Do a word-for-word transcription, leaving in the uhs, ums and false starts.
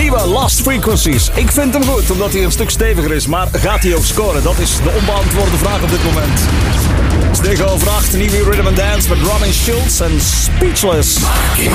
nieuwe Lost Frequencies. Ik vind hem goed, omdat hij een stuk steviger is. Maar gaat hij ook scoren? Dat is de onbeantwoorde vraag op dit moment. Het is negen over acht, nieuwe Rhythm and Dance met Robin Schulz en Speechless. Marky